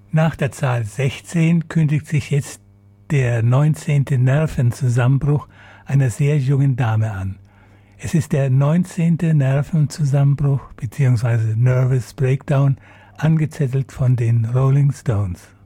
Nach der Zahl 16 kündigt sich jetzt der 19. Nervenzusammenbruch einer sehr jungen Dame an. Es ist der 19. Nervenzusammenbruch bzw. Nervous Breakdown, angezettelt von den Rolling Stones.